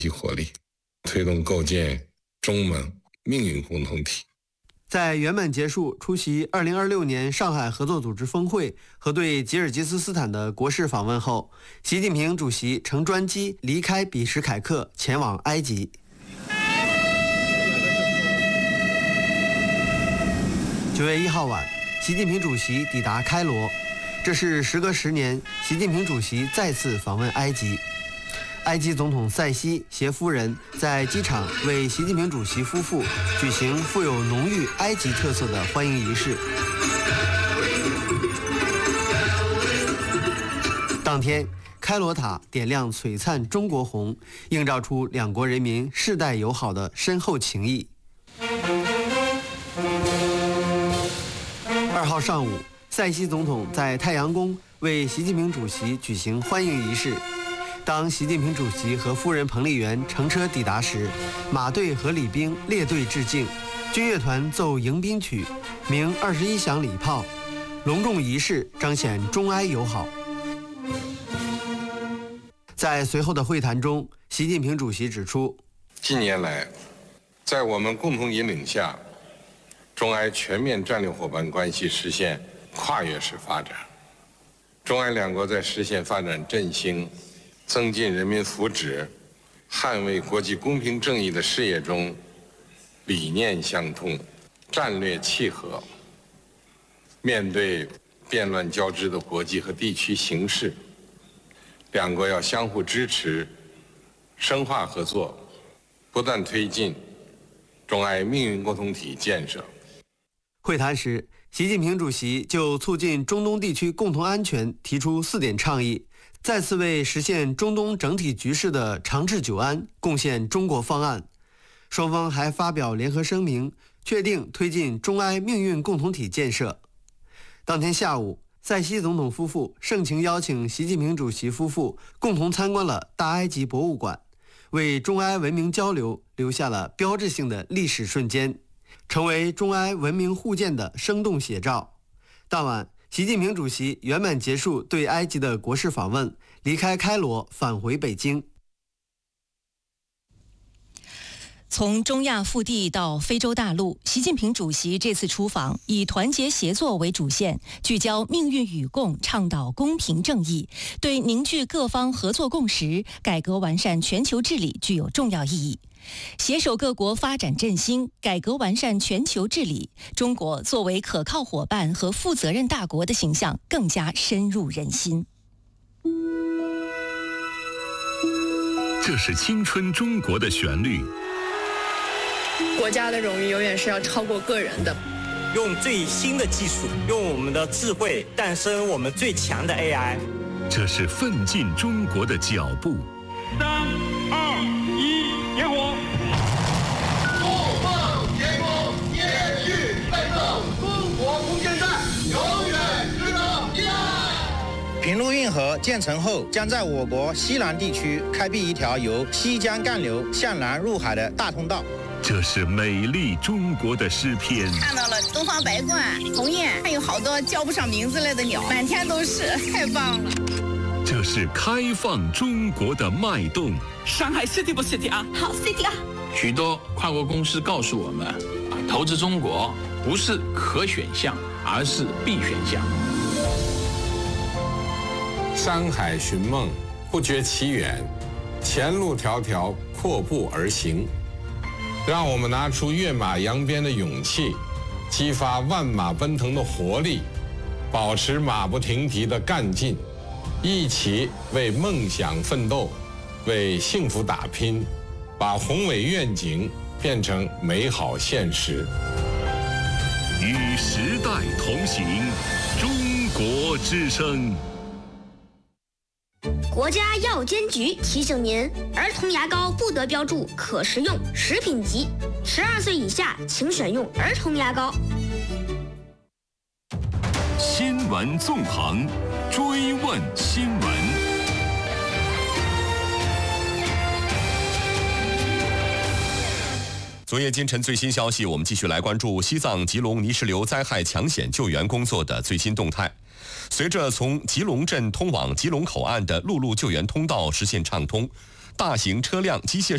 及活力，推动构建中蒙命运共同体。 在圆满结束出席2026年上海合作组织峰会和对吉尔吉斯斯坦的国事访问后，习近平主席乘专机离开比什凯克，前往埃及。9月1号晚，习近平主席抵达开罗，这是时隔10年，习近平主席再次访问埃及。埃及总统塞西携夫人在机场为习近平主席夫妇举行富有浓郁埃及特色的欢迎仪式。当天，开罗塔点亮璀璨中国红，映照出两国人民世代友好的深厚情谊。2号上午，塞西总统在太阳宫为习近平主席举行欢迎仪式。当习近平主席和夫人彭丽媛乘车抵达时，马队和礼兵列队致敬，军乐团奏迎宾曲，鸣21响礼炮，隆重仪式彰显中埃友好。在随后的会谈中，习近平主席指出， 近年来，在我们共同引领下，中埃全面战略伙伴关系实现跨越式发展，中埃两国在实现发展振兴、增进人民福祉、捍卫国际公平正义的事业中，理念相通，战略契合。面对变乱交织的国际和地区形势，两国要相互支持，深化合作，不断推进中埃命运共同体建设。 会谈时，习近平主席就促进中东地区共同安全提出4点倡议，再次为实现中东整体局势的长治久安贡献中国方案。双方还发表联合声明，确定推进中埃命运共同体建设。当天下午，塞西总统夫妇盛情邀请习近平主席夫妇共同参观了大埃及博物馆，为中埃文明交流留下了标志性的历史瞬间，成为中埃文明互鉴的生动写照。当晚，习近平主席圆满结束对埃及的国事访问，离开开罗返回北京。 从中亚腹地到非洲大陆，习近平主席这次出访以团结协作为主线，聚焦命运与共，倡导公平正义，对凝聚各方合作共识、改革完善全球治理具有重要意义。携手各国发展振兴、改革完善全球治理，中国作为可靠伙伴和负责任大国的形象更加深入人心。 这是青春中国的旋律。 国家的荣誉永远是要超过个人的。 用最新的技术，用我们的智慧诞生我们最强的 AI。 这是奋进中国的脚步。 3、2、1，点火！ 不放天空，延续奋斗，中国空间站永远值得依赖。 平陆运河建成后，将在我国西南地区开辟一条由西江干流向南入海的大通道。 这是美丽中国的诗篇。 看到了东方白鹳、鸿雁，还有好多叫不上名字来的鸟，满天都是，太棒了。 这是开放中国的脉动。 上海 City 不 City 啊？ 好 City 啊！ 许多跨国公司告诉我们，投资中国不是可选项，而是必选项。 山海寻梦，不觉其远，前路迢迢，阔步而行。让我们拿出跃马扬鞭的勇气，激发万马奔腾的活力，保持马不停蹄的干劲，一起为梦想奋斗，为幸福打拼，把宏伟愿景变成美好现实。 与时代同行，中国之声。 国家药监局提醒您：儿童牙膏不得标注可食用、食品级，12岁以下请选用儿童牙膏。 新闻纵横，追问新闻。 昨夜今晨最新消息，我们继续来关注西藏吉隆泥石流灾害抢险救援工作的最新动态。随着从吉隆镇通往吉隆口岸的陆路救援通道实现畅通，大型车辆、机械